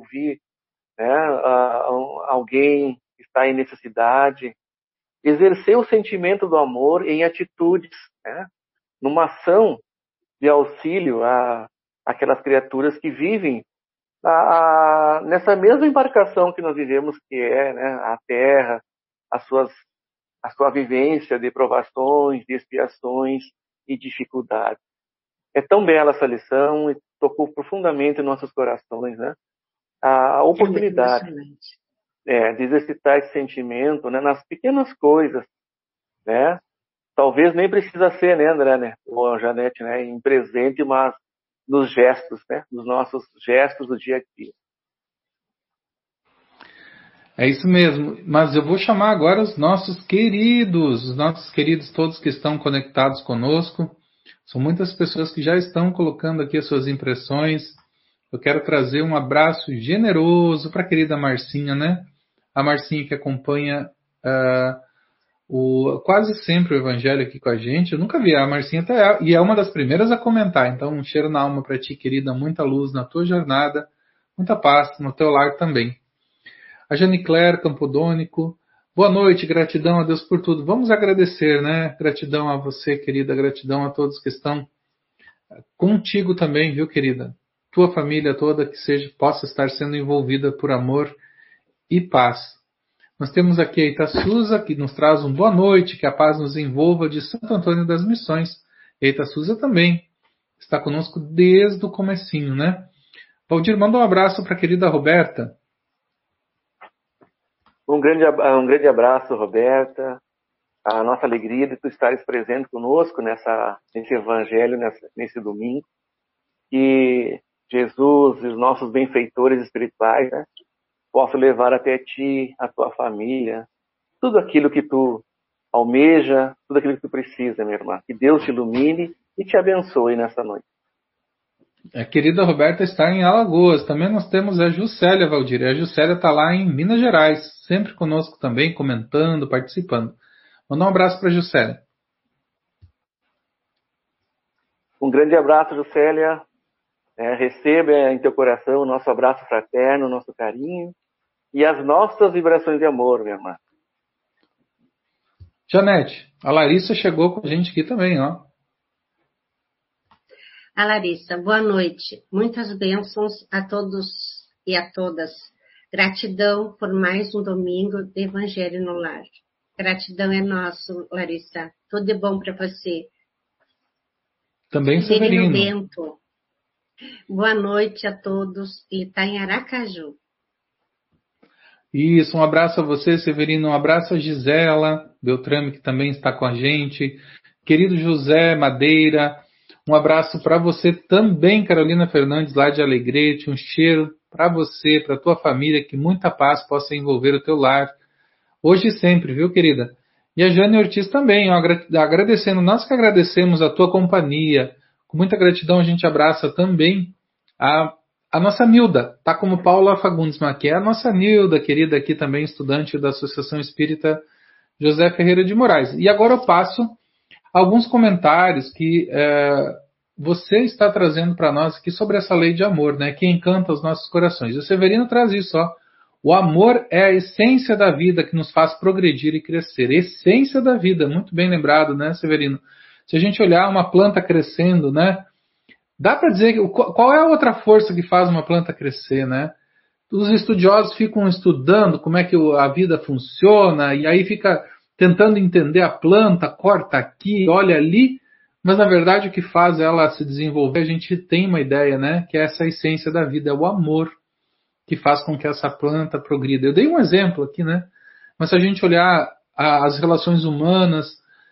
ouvir, né, alguém que está em necessidade. Exercer o sentimento do amor em atitudes, né, numa ação de auxílio àquelas criaturas que vivem nessa mesma embarcação que nós vivemos, que é, né, a Terra, a sua vivência de provações, de expiações e dificuldades. É tão bela essa lição e tocou profundamente em nossos corações, né? A oportunidade de exercitar esse sentimento, né, nas pequenas coisas, né? Talvez nem precisa ser, né, André, né, ou Janete, né, em presente, mas nos gestos, né, nos nossos gestos do dia a dia. É isso mesmo, mas eu vou chamar agora os nossos queridos todos que estão conectados conosco. São muitas pessoas que já estão colocando aqui as suas impressões. Eu quero trazer um abraço generoso para a querida Marcinha, né? A Marcinha que acompanha quase sempre o Evangelho aqui com a gente. Eu nunca vi a Marcinha, e é uma das primeiras a comentar. Então, um cheiro na alma para ti, querida. Muita luz na tua jornada, muita paz no teu lar também. A Jane Claire Campodônico. Boa noite, gratidão a Deus por tudo. Vamos agradecer, né? Gratidão a você, querida. Gratidão a todos que estão contigo também, viu, querida? Tua família toda que possa estar sendo envolvida por amor e paz. Nós temos aqui a Itasuza, que nos traz boa noite, que a paz nos envolva, de Santo Antônio das Missões. E a Itasuza também está conosco desde o comecinho, né? Valdir, manda um abraço para a querida Roberta. Um grande abraço, Roberta. A nossa alegria de tu estares presente conosco nesse evangelho, nesse domingo. Que Jesus e os nossos benfeitores espirituais, né, possam levar até ti, a tua família, tudo aquilo que tu almeja, tudo aquilo que tu precisa, minha irmã. Que Deus te ilumine e te abençoe nessa noite. A querida Roberta está em Alagoas. Também nós temos a Juscelia, Valdir. A Juscelia está lá em Minas Gerais, sempre conosco também, comentando, participando. Mandar um abraço para a Juscelia. Um grande abraço, Juscelia. Receba em teu coração o nosso abraço fraterno, o nosso carinho e as nossas vibrações de amor, minha irmã. Janete, a Larissa chegou com a gente aqui também, ó. A Larissa, boa noite. Muitas bênçãos a todos e a todas. Gratidão por mais um domingo de Evangelho no Lar. Gratidão é nosso, Larissa. Tudo de bom para você. Também Severino. Bento. Boa noite a todos. Ele está em Aracaju. Isso, um abraço a você, Severino. Um abraço a Gisela Beltrame, que também está com a gente. Querido José Madeira. Um abraço para você também, Carolina Fernandes, lá de Alegrete. Um cheiro para você, para a tua família, que muita paz possa envolver o teu lar. Hoje e sempre, viu, querida? E a Jane Ortiz também, ó, agradecendo. Nós que agradecemos a tua companhia. Com muita gratidão a gente abraça também a nossa Nilda. Tá como Paula Fagundes, mas que é a nossa Nilda, querida, aqui também, estudante da Associação Espírita José Ferreira de Moraes. E agora eu passo alguns comentários que você está trazendo para nós aqui sobre essa lei de amor, né, que encanta os nossos corações. O Severino traz isso, ó. O amor é a essência da vida que nos faz progredir e crescer. Essência da vida, muito bem lembrado, né, Severino? Se a gente olhar uma planta crescendo, né, dá para dizer qual é a outra força que faz uma planta crescer, né? Os estudiosos ficam estudando como é que a vida funciona e aí fica tentando entender a planta, corta aqui, olha ali, mas na verdade o que faz ela se desenvolver, a gente tem uma ideia, né? Que é essa essência da vida, é o amor que faz com que essa planta progrida. Eu dei um exemplo aqui, né? Mas se a gente olhar as relações humanas,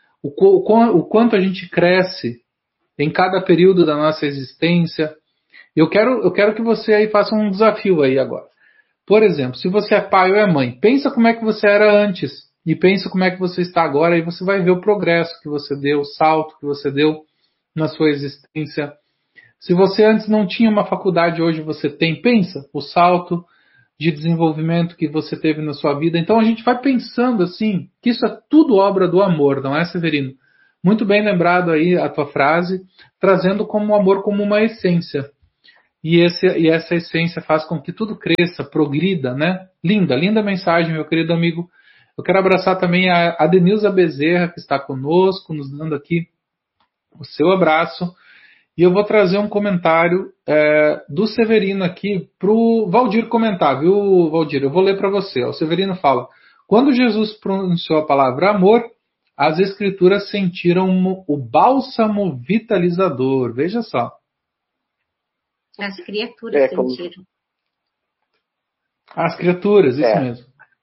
o quanto a gente cresce em cada período da nossa existência. Eu quero que você aí faça um desafio aí agora. Por exemplo, se você é pai ou é mãe, pensa como é que você era antes e pensa como é que você está agora e você vai ver o progresso que você deu, o salto que você deu na sua existência. Se você antes não tinha uma faculdade, hoje você tem, pensa o salto de desenvolvimento que você teve na sua vida. Então a gente vai pensando assim, que isso é tudo obra do amor, não é, Severino? Muito bem lembrado aí a tua frase, trazendo como o amor como uma essência. e essa essência faz com que tudo cresça, progrida, né? Linda mensagem, meu querido amigo. Eu quero abraçar também a Denilza Bezerra, que está conosco, nos dando aqui o seu abraço. E eu vou trazer um comentário do Severino aqui para o Valdir comentar, viu, Valdir? Eu vou ler para você. O Severino fala: quando Jesus pronunciou a palavra amor, as escrituras sentiram o bálsamo vitalizador. Veja só. As criaturas sentiram. As criaturas, isso mesmo.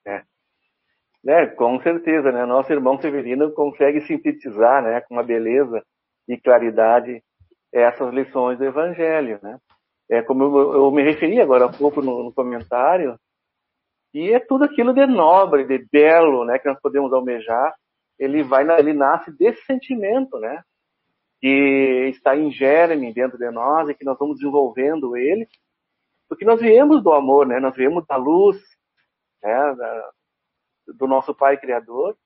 Com certeza, né? Nosso irmão Severino consegue sintetizar, né, com uma beleza e claridade essas lições do Evangelho, né? Como eu me referi agora há pouco no comentário, e é tudo aquilo de nobre, de belo, né, que nós podemos almejar. Ele nasce desse sentimento, né, que está em germe dentro de nós e que nós vamos desenvolvendo ele, porque nós viemos do amor, né? Nós viemos da luz, né, do nosso Pai Criador.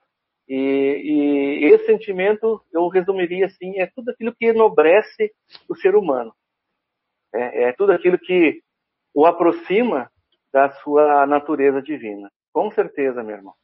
E esse sentimento, eu resumiria assim, é tudo aquilo que enobrece o ser humano. É tudo aquilo que o aproxima da sua natureza divina. Com certeza, meu irmão.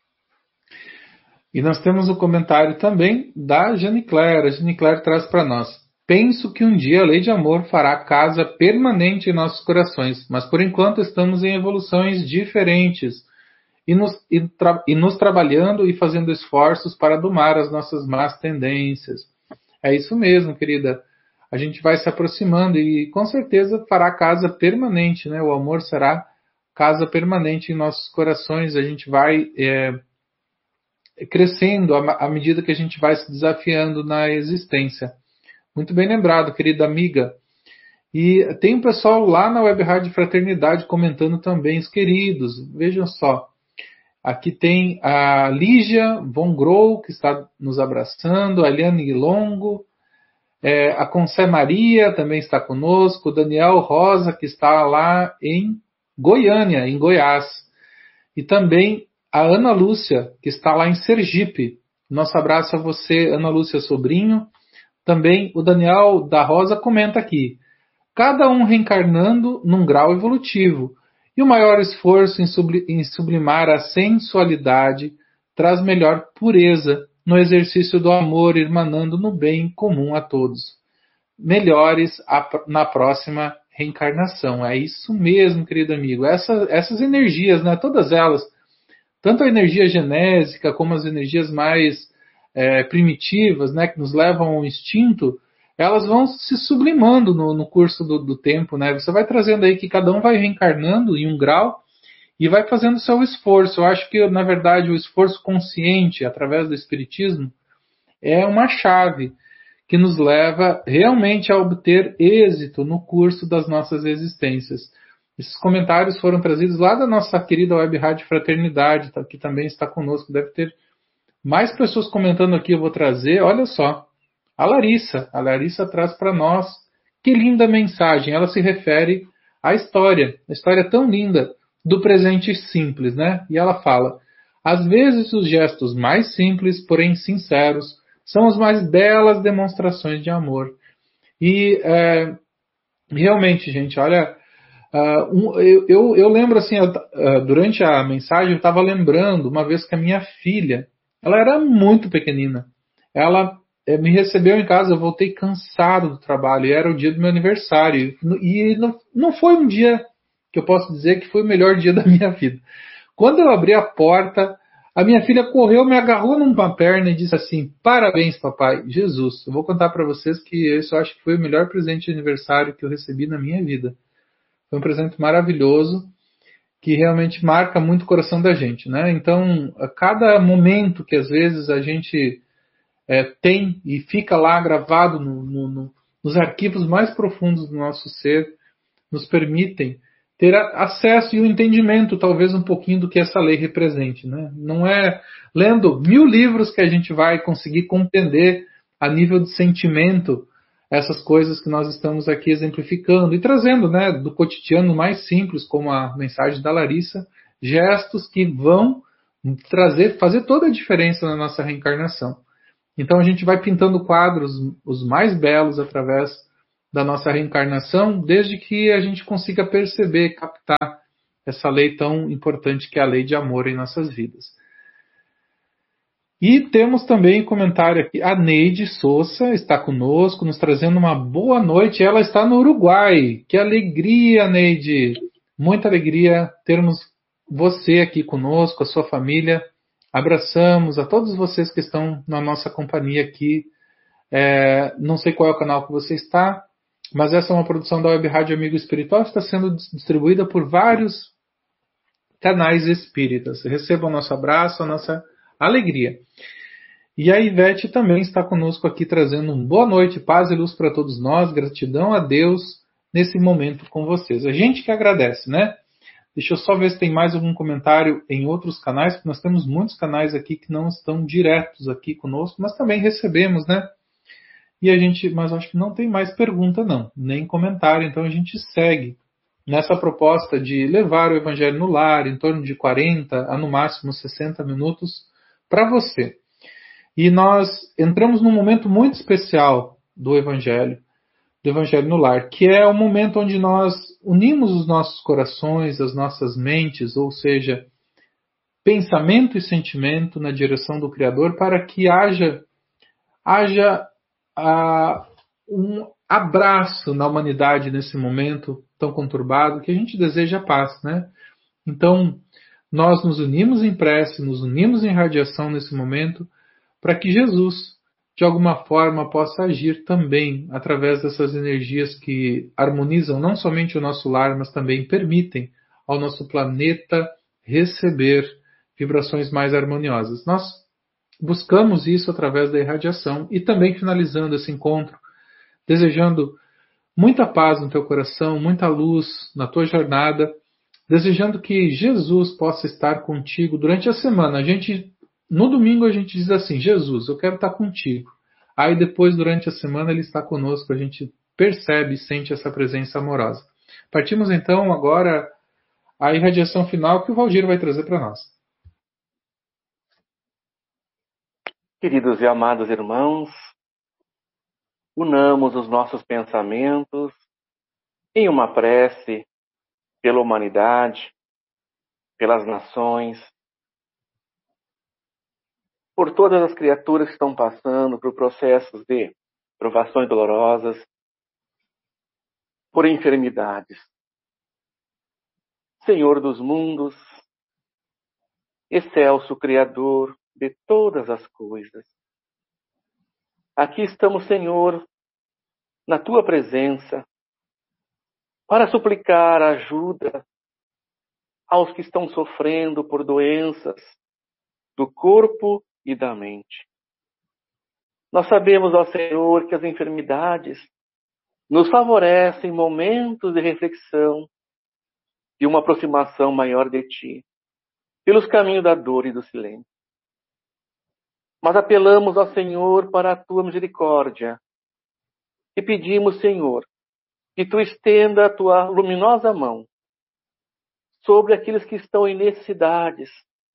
E nós temos o comentário também da Jane Claire. A Jane Claire traz para nós: penso que um dia a lei de amor fará casa permanente em nossos corações, mas por enquanto estamos em evoluções diferentes e nos trabalhando e fazendo esforços para domar as nossas más tendências. É isso mesmo, querida. A gente vai se aproximando e com certeza fará casa permanente, né? O amor será casa permanente em nossos corações. A gente vai crescendo à medida que a gente vai se desafiando na existência. Muito bem lembrado, querida amiga. E tem um pessoal lá na Web Rádio Fraternidade comentando também, os queridos. Vejam só. Aqui tem a Lígia Von Grohl, que está nos abraçando, a Eliane Longo, a Concé Maria também está conosco, o Daniel Rosa, que está lá em Goiânia, em Goiás. E também a Ana Lúcia, que está lá em Sergipe. Nosso abraço a você, Ana Lúcia Sobrinho. Também o Daniel da Rosa comenta aqui: cada um reencarnando num grau evolutivo, e o maior esforço em sublimar a sensualidade traz melhor pureza no exercício do amor, irmanando no bem comum a todos. Melhores na próxima reencarnação. É isso mesmo, querido amigo. Essas energias, né, todas elas, tanto a energia genésica como as energias mais primitivas, né, que nos levam ao instinto, elas vão se sublimando no curso do tempo, né? Você vai trazendo aí que cada um vai reencarnando em um grau e vai fazendo o seu esforço. Eu acho que, na verdade, o esforço consciente, através do Espiritismo, é uma chave que nos leva realmente a obter êxito no curso das nossas existências. Esses comentários foram trazidos lá da nossa querida Web Rádio Fraternidade, que também está conosco. Deve ter mais pessoas comentando aqui, eu vou trazer. Olha só. A Larissa traz para nós, que linda mensagem, ela se refere à história, a história tão linda do presente simples, né? E ela fala: às vezes os gestos mais simples, porém sinceros, são as mais belas demonstrações de amor. E realmente, gente, olha, eu lembro assim, durante a mensagem eu estava lembrando uma vez que a minha filha, ela era muito pequenina, ela me recebeu em casa, eu voltei cansado do trabalho, e era o dia do meu aniversário, e não foi um dia que eu posso dizer que foi o melhor dia da minha vida. Quando eu abri a porta, a minha filha correu, me agarrou numa perna e disse assim: parabéns, papai. Jesus, eu vou contar para vocês que isso eu acho que foi o melhor presente de aniversário que eu recebi na minha vida. Foi um presente maravilhoso, que realmente marca muito o coração da gente, né? Então, a cada momento que às vezes a gente tem e fica lá gravado nos arquivos mais profundos do nosso ser, nos permitem ter acesso e o entendimento, talvez um pouquinho do que essa lei represente, né? Não é lendo 1000 livros que a gente vai conseguir compreender a nível de sentimento essas coisas que nós estamos aqui exemplificando e trazendo, né, do cotidiano mais simples, como a mensagem da Larissa, gestos que vão fazer toda a diferença na nossa reencarnação. Então a gente vai pintando quadros os mais belos através da nossa reencarnação, desde que a gente consiga perceber, captar essa lei tão importante que é a lei de amor em nossas vidas. E temos também comentário aqui, a Neide Souza está conosco, nos trazendo uma boa noite. Ela está no Uruguai. Que alegria, Neide! Muita alegria termos você aqui conosco, a sua família. Abraçamos a todos vocês que estão na nossa companhia aqui. Não sei qual é o canal que você está, mas essa é uma produção da Web Rádio Amigo Espiritual, que está sendo distribuída por vários canais espíritas. Recebam o nosso abraço, a nossa alegria. E a Ivete também está conosco aqui trazendo uma boa noite, paz e luz para todos nós, gratidão a Deus nesse momento com vocês. A gente que agradece, né? Deixa eu só ver se tem mais algum comentário em outros canais, porque nós temos muitos canais aqui que não estão diretos aqui conosco, mas também recebemos, né? Mas acho que não tem mais pergunta não, nem comentário, então a gente segue nessa proposta de levar o Evangelho no lar, em torno de 40 a no máximo 60 minutos, para você. E nós entramos num momento muito especial do Evangelho no lar, que é o momento onde nós unimos os nossos corações, as nossas mentes, ou seja, pensamento e sentimento na direção do Criador, para que haja um abraço na humanidade nesse momento tão conturbado, que a gente deseja paz, né? Então, nós nos unimos em prece, nos unimos em radiação nesse momento, para que Jesus, de alguma forma, possa agir também através dessas energias que harmonizam não somente o nosso lar, mas também permitem ao nosso planeta receber vibrações mais harmoniosas. Nós buscamos isso através da irradiação e também finalizando esse encontro, desejando muita paz no teu coração, muita luz na tua jornada, desejando que Jesus possa estar contigo durante a semana. No domingo a gente diz assim, Jesus, eu quero estar contigo. Aí depois, durante a semana, ele está conosco, a gente percebe e sente essa presença amorosa. Partimos então agora à irradiação final que o Valdir vai trazer para nós. Queridos e amados irmãos, unamos os nossos pensamentos em uma prece pela humanidade, pelas nações, por todas as criaturas que estão passando por processos de provações dolorosas, por enfermidades. Senhor dos mundos, excelso Criador de todas as coisas. Aqui estamos, Senhor, na Tua presença, para suplicar ajuda aos que estão sofrendo por doenças do corpo e da mente. Nós sabemos, ó Senhor, que as enfermidades nos favorecem momentos de reflexão e uma aproximação maior de Ti, pelos caminhos da dor e do silêncio. Mas apelamos ao Senhor para a Tua misericórdia e pedimos, Senhor, que Tu estenda a Tua luminosa mão sobre aqueles que estão em necessidades,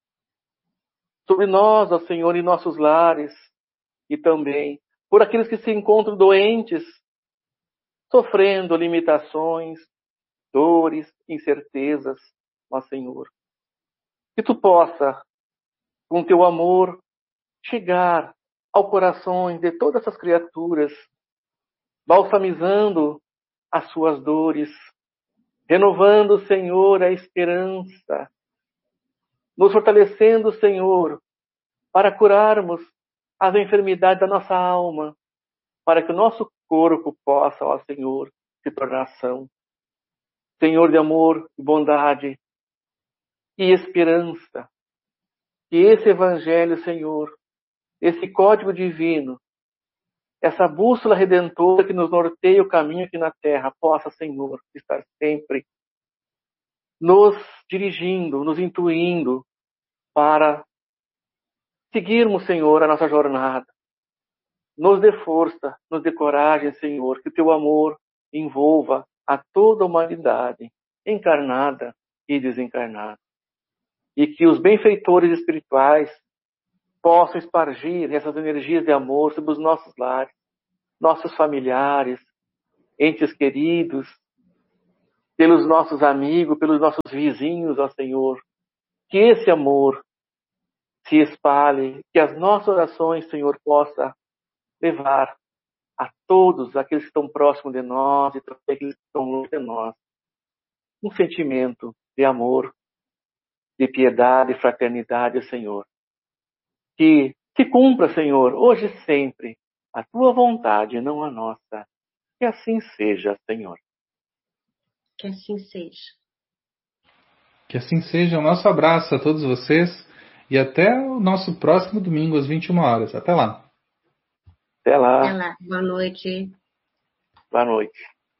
sobre nós, ó Senhor, em nossos lares, e também por aqueles que se encontram doentes, sofrendo limitações, dores, incertezas, ó Senhor. Que Tu possa, com Teu amor, chegar ao coração de todas essas criaturas, balsamizando as suas dores, renovando, Senhor, a esperança, nos fortalecendo, Senhor, para curarmos as enfermidades da nossa alma, para que o nosso corpo possa, ó Senhor, se tornar são. Senhor de amor e bondade e esperança, que esse Evangelho, Senhor, esse código divino, essa bússola redentora que nos norteia o caminho aqui na terra, possa, Senhor, estar sempre nos dirigindo, nos intuindo para seguirmos, Senhor, a nossa jornada. Nos dê força, nos dê coragem, Senhor, que o Teu amor envolva a toda a humanidade, encarnada e desencarnada. E que os benfeitores espirituais possam espargir essas energias de amor sobre os nossos lares, nossos familiares, entes queridos, pelos nossos amigos, pelos nossos vizinhos, ó Senhor. Que esse amor se espalhe, que as nossas orações, Senhor, possa levar a todos aqueles que estão próximos de nós e também aqueles que estão longe de nós um sentimento de amor, de piedade e fraternidade, Senhor. Que se cumpra, Senhor, hoje e sempre, a Tua vontade, não a nossa. Que assim seja, Senhor. Que assim seja. Que assim seja. Um nosso abraço a todos vocês e até o nosso próximo domingo às 21 horas. Até lá. Até lá. Até lá. Boa noite. Boa noite.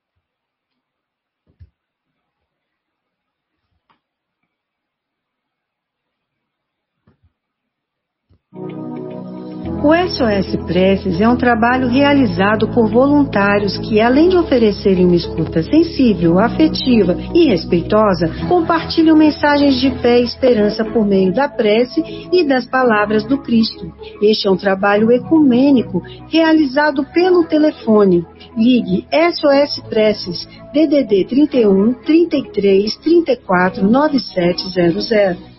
O SOS Preces é um trabalho realizado por voluntários que, além de oferecerem uma escuta sensível, afetiva e respeitosa, compartilham mensagens de fé e esperança por meio da prece e das palavras do Cristo. Este é um trabalho ecumênico realizado pelo telefone. Ligue SOS Preces, DDD 31 33 34 9700.